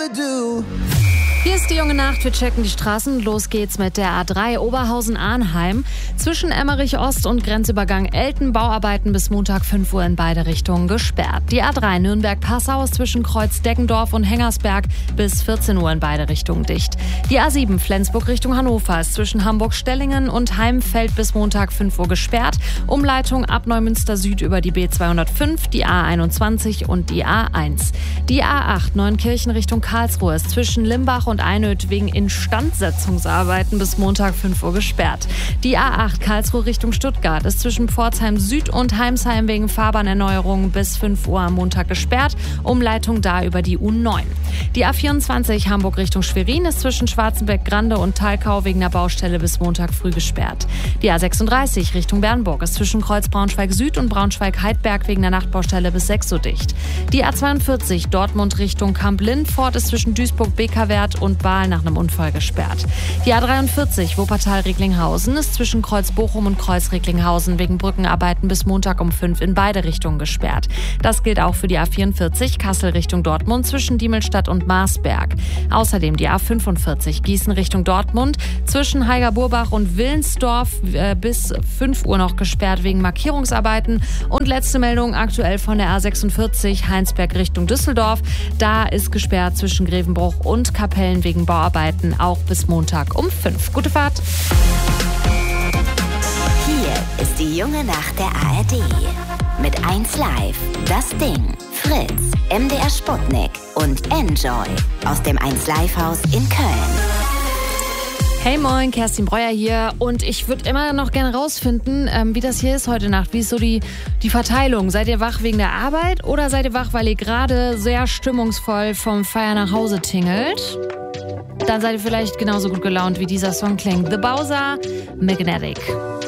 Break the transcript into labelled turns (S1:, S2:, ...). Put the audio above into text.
S1: Hier ist die junge Nacht, wir checken die Straßen. Los geht's mit der A3 Oberhausen-Arnheim. Zwischen Emmerich Ost und Grenzübergang Elten Bauarbeiten bis Montag 5 Uhr in beide Richtungen gesperrt. Die A3 Nürnberg-Passau ist zwischen Kreuz Deggendorf und Hengersberg bis 14 Uhr in beide Richtungen dicht. Die A7 Flensburg Richtung Hannover ist zwischen Hamburg-Stellingen und Heimfeld bis Montag 5 Uhr gesperrt. Umleitung ab Neumünster Süd über die B205, die A21 und die A1. Die A8 Neunkirchen Richtung Karlsruhe ist zwischen Limbach und Einöd wegen Instandsetzungsarbeiten bis Montag 5 Uhr gesperrt. Die A8 Karlsruhe Richtung Stuttgart ist zwischen Pforzheim Süd und Heimsheim wegen Fahrbahnerneuerungen bis 5 Uhr am Montag gesperrt. Umleitung da über die U9. Die A24 Hamburg Richtung Schwerin ist zwischen Schwarzenberg-Grande und Thalkau wegen der Baustelle bis Montag früh gesperrt. Die A36 Richtung Bernburg ist zwischen Kreuz Braunschweig Süd und Braunschweig-Heidberg wegen der Nachtbaustelle bis 6 Uhr dicht. Die A42 Dortmund Richtung Kamp-Lindfort ist zwischen Duisburg-Bekerwert und Baal nach einem Unfall gesperrt. Die A43 Wuppertal-Recklinghausen ist zwischen Kreuz Bochum und Kreuz Recklinghausen wegen Brückenarbeiten bis Montag um 5 in beide Richtungen gesperrt. Das gilt auch für die A44 Kassel Richtung Dortmund zwischen Diemelstadt und Marsberg. Außerdem die A45 Gießen Richtung Dortmund zwischen Heiger-Burbach und Willensdorf bis 5 Uhr noch gesperrt wegen Markierungsarbeiten. Und letzte Meldung aktuell von der A46 Heinsberg Richtung Düsseldorf. Da ist gesperrt zwischen Grevenbruch und Kapellen wegen Bauarbeiten auch bis Montag um 5. Gute Fahrt!
S2: Hier ist die junge Nacht der ARD. Mit 1 Live, Das Ding, Fritz, MDR Sputnik und Enjoy aus dem 1 Live Haus in Köln.
S1: Hey moin, Kerstin Breuer hier und ich würde immer noch gerne rausfinden, wie das hier ist heute Nacht. Wie ist so die Verteilung? Seid ihr wach wegen der Arbeit oder seid ihr wach, weil ihr gerade sehr stimmungsvoll vom Feiern nach Hause tingelt? Dann seid ihr vielleicht genauso gut gelaunt, wie dieser Song klingt. The Bowser, Magnetic.